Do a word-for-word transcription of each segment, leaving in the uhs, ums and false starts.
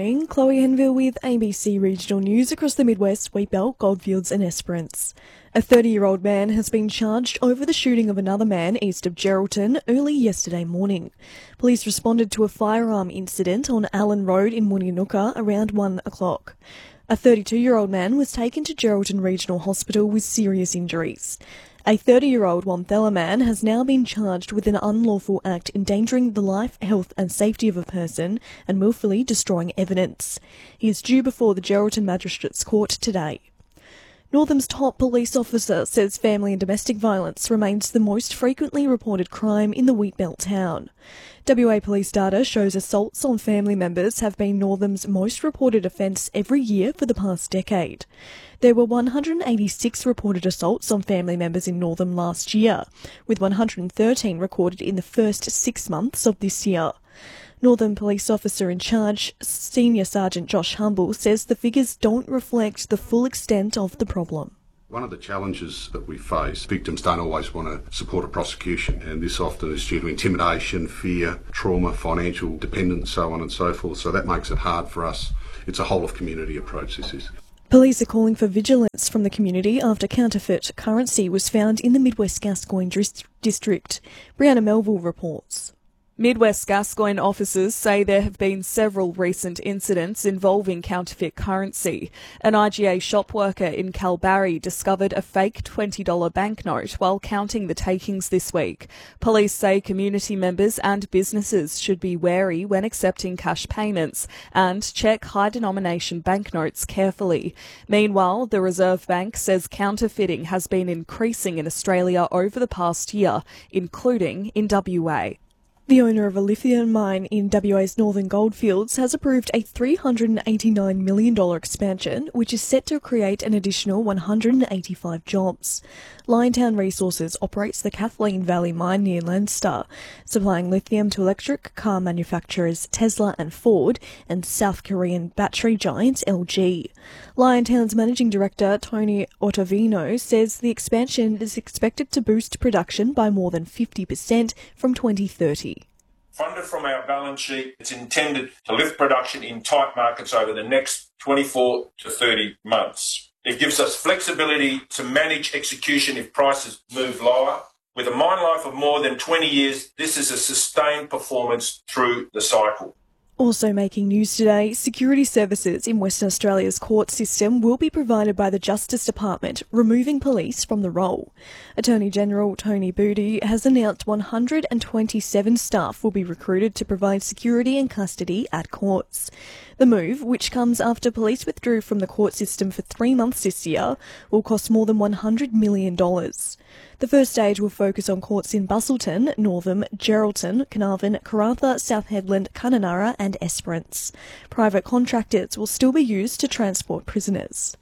morning, Chloe Henville with A B C Regional News across the Midwest, Wheatbelt, Goldfields and Esperance. A thirty-year-old man has been charged over the shooting of another man east of Geraldton early yesterday morning. Police responded to a firearm incident on Allen Road in Moonunuka around one o'clock. A thirty-two-year-old man was taken to Geraldton Regional Hospital with serious injuries. A thirty-year-old Wamthella man has now been charged with an unlawful act endangering the life, health and safety of a person and willfully destroying evidence. He is due before the Geraldton Magistrates Court today. Northam's top police officer says family and domestic violence remains the most frequently reported crime in the Wheatbelt town. W A police data shows assaults on family members have been Northam's most reported offence every year for the past decade. There were one hundred eighty-six reported assaults on family members in Northam last year, with one hundred thirteen recorded in the first six months of this year. Northam Police Officer in Charge, Senior Sergeant Josh Humble, says the figures don't reflect the full extent of the problem. One of the challenges that we face, victims don't always want to support a prosecution, and this often is due to intimidation, fear, trauma, financial dependence, so on and so forth, so that makes it hard for us. It's a whole-of-community approach, this is. Police are calling for vigilance from the community after counterfeit currency was found in the Midwest Gascoyne dist- district. Brianna Melville reports. Midwest Gascoyne officers say there have been several recent incidents involving counterfeit currency. An I G A shop worker in Kalbarri discovered a fake twenty dollars banknote while counting the takings this week. Police say community members and businesses should be wary when accepting cash payments and check high-denomination banknotes carefully. Meanwhile, the Reserve Bank says counterfeiting has been increasing in Australia over the past year, including in W A. The owner of a lithium mine in W A's Northern Goldfields has approved a three hundred eighty-nine million dollars expansion, which is set to create an additional one hundred eighty-five jobs. Liontown Resources operates the Kathleen Valley mine near Leinster, supplying lithium to electric car manufacturers Tesla and Ford and South Korean battery giant L G. Liontown's managing director Tony Ottavino says the expansion is expected to boost production by more than fifty percent from twenty thirty. Funded from our balance sheet, it's intended to lift production in tight markets over the next twenty-four to thirty months. It gives us flexibility to manage execution if prices move lower. With a mine life of more than twenty years, this is a sustained performance through the cycle. Also making news today, security services in Western Australia's court system will be provided by the Justice Department, removing police from the role. Attorney General Tony Booty has announced one hundred twenty-seven staff will be recruited to provide security and custody at courts. The move, which comes after police withdrew from the court system for three months this year, will cost more than one hundred million dollars. The first stage will focus on courts in Busselton, Northam, Geraldton, Carnarvon, Karratha, South Hedland, Kununurra and Esperance. Private contractors will still be used to transport prisoners.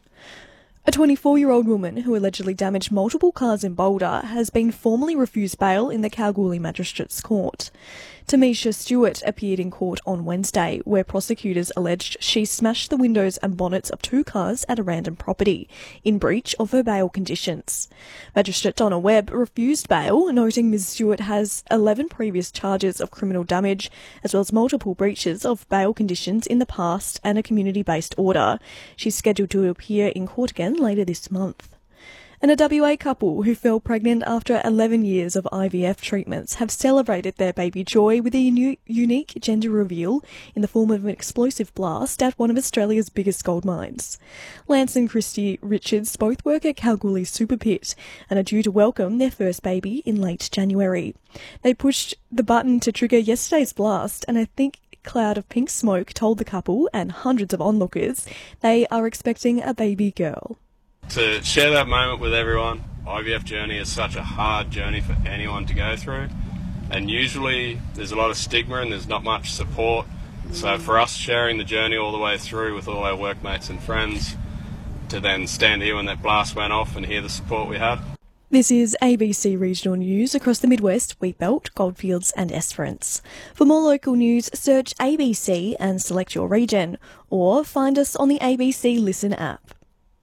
A twenty-four-year-old woman who allegedly damaged multiple cars in Boulder has been formally refused bail in the Kalgoorlie Magistrates Court. Tamisha Stewart appeared in court on Wednesday, where prosecutors alleged she smashed the windows and bonnets of two cars at a random property, in breach of her bail conditions. Magistrate Donna Webb refused bail, noting Miz Stewart has eleven previous charges of criminal damage, as well as multiple breaches of bail conditions in the past and a community-based order. She's scheduled to appear in court again later this month. And a W A couple who fell pregnant after eleven years of I V F treatments have celebrated their baby joy with a unu- unique gender reveal in the form of an explosive blast at one of Australia's biggest gold mines. Lance and Christy Richards both work at Kalgoorlie Super Pit and are due to welcome their first baby in late January. They pushed the button to trigger yesterday's blast, and a thick cloud of pink smoke told the couple and hundreds of onlookers they are expecting a baby girl. To share that moment with everyone, I V F journey is such a hard journey for anyone to go through, and usually there's a lot of stigma and there's not much support. So for us sharing the journey all the way through with all our workmates and friends, to then stand here when that blast went off and hear the support we had. This is A B C Regional News across the Midwest, Wheatbelt, Goldfields and Esperance. For more local news, search A B C and select your region, or find us on the A B C Listen app.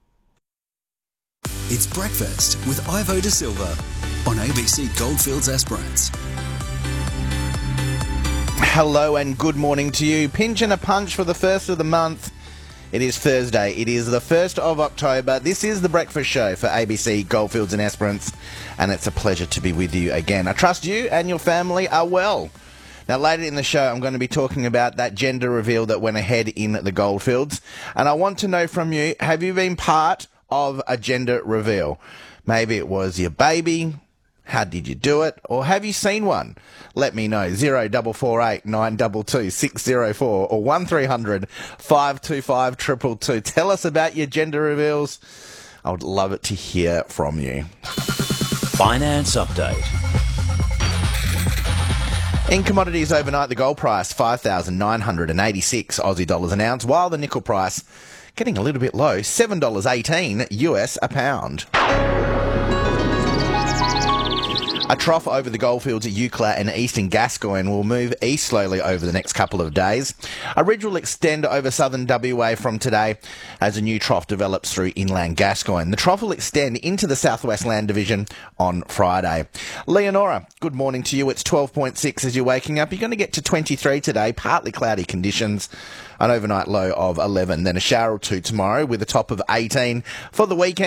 It's Breakfast with Ivo De Silva on A B C Goldfields Esperance. Hello and good morning to you. Pinch and a punch for the first of the month. It is Thursday. It is the first of October. This is The Breakfast Show for A B C Goldfields and Esperance, and it's a pleasure to be with you again. I trust you and your family are well. Now, later in the show, I'm going to be talking about that gender reveal that went ahead in the Goldfields, and I want to know from you, have you been part of a gender reveal? Maybe it was your baby. How did you do it? Or have you seen one? Let me know. zero four four eight nine two two six zero four or one three hundred five two five two two two. Tell us about your gender reveals. I would love it to hear from you. Finance Update. In commodities overnight, the gold price five thousand nine hundred eighty-six Aussie dollars an ounce, while the nickel price getting a little bit low, seven dollars eighteen U S a pound. A trough over the goldfields at Eucla and eastern Gascoyne will move east slowly over the next couple of days. A ridge will extend over southern W A from today as a new trough develops through inland Gascoyne. The trough will extend into the Southwest Land Division on Friday. Leonora, good morning to you. It's twelve point six as you're waking up. You're going to get to twenty-three today, partly cloudy conditions. An overnight low of eleven, then a shower or two tomorrow with a top of eighteen. For the weekend,